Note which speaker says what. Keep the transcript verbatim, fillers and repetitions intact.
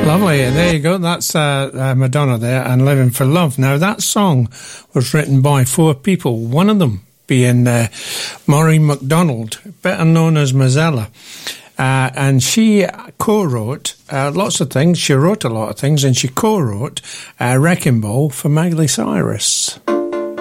Speaker 1: Lovely. There you go. That's uh, uh, Madonna there and Living for Love. Now, that song was written by four people, one of them being uh, Maureen MacDonald, better known as Mozella. Uh, and she co-wrote uh, lots of things. She wrote a lot of things, and she co-wrote uh, Wrecking Ball for Miley Cyrus.